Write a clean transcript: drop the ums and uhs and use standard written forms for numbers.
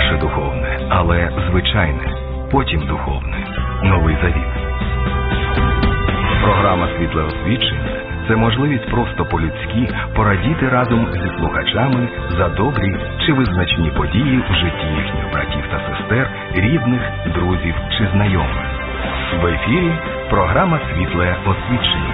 Спершу духовне, але звичайне, потім духовне. Новий Завіт. Програма «Світле освічення» – це можливість просто по-людськи порадіти разом зі слухачами за добрі чи визначні події в житті їхніх братів та сестер, рідних, друзів чи знайомих. В ефірі програма «Світле освічення».